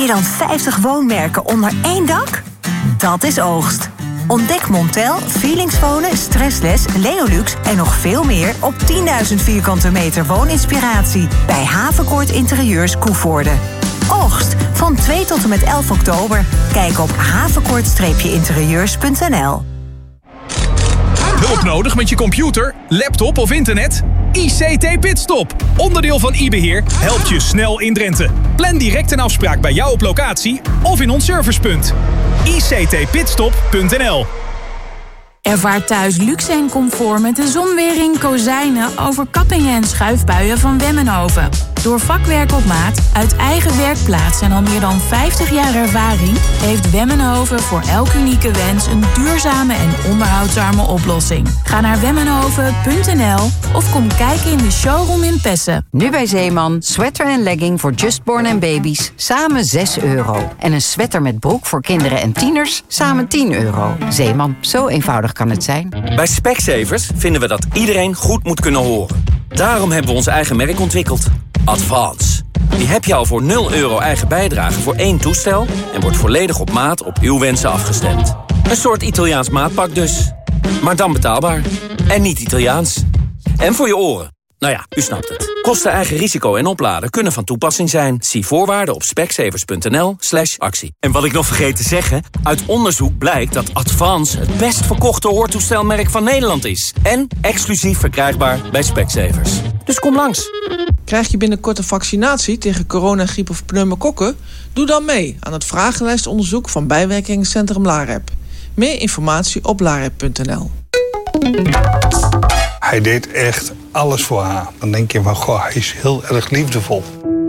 dan 50 woonmerken onder één dak? Dat is oogst. Ontdek Montel, Feelings Wonen, Stressless, Leolux en nog veel meer op 10.000 vierkante meter wooninspiratie bij Havenkoort Interieurs Koevoorde. Oogst van 2 tot en met 11 oktober. Kijk op havenkoort-interieurs.nl. Hulp nodig met je computer, laptop of internet? ICT Pitstop, onderdeel van iBeheer, helpt je snel in Drenthe. Plan direct een afspraak bij jou op locatie of in ons servicepunt. ictpitstop.nl. Ervaar thuis luxe en comfort met de zonwering, kozijnen, overkappingen en schuifbuien van Wemmenhoven. Door vakwerk op maat, uit eigen werkplaats en al meer dan 50 jaar ervaring heeft Wemmenhoven voor elk unieke wens een duurzame en onderhoudsarme oplossing. Ga naar wemmenhoven.nl of kom kijken in de showroom in Pessen. Nu bij Zeeman, sweater en legging voor Justborn en baby's, samen €6. En een sweater met broek voor kinderen en tieners, samen €10. Zeeman, zo eenvoudig kan het zijn. Bij Specsavers vinden we dat iedereen goed moet kunnen horen. Daarom hebben we ons eigen merk ontwikkeld. Advance. Die heb je al voor €0 eigen bijdrage voor 1 toestel en wordt volledig op maat op uw wensen afgestemd. Een soort Italiaans maatpak dus. Maar dan betaalbaar. En niet Italiaans. En voor je oren. Nou ja, u snapt het. Kosten, eigen risico en opladen kunnen van toepassing zijn. Zie voorwaarden op specsavers.nl/actie. En wat ik nog vergeet te zeggen, uit onderzoek blijkt dat Advance het best verkochte hoortoestelmerk van Nederland is. En exclusief verkrijgbaar bij Specsavers. Dus kom langs. Krijg je binnenkort een vaccinatie tegen corona, griep of pneumokokken? Doe dan mee aan het vragenlijstonderzoek van bijwerkingencentrum LAREP. Meer informatie op larep.nl. Hij deed echt alles voor haar. Dan denk je van, goh, hij is heel erg liefdevol.